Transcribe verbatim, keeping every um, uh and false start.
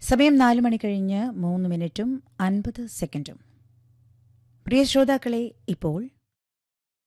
സമയം നാല് മണി കഴിഞ്ഞ് മൂന്ന് മിനിറ്റും അൻപത് സെക്കൻഡും. പ്രിയ ശ്രോതാക്കളെ, ഇപ്പോൾ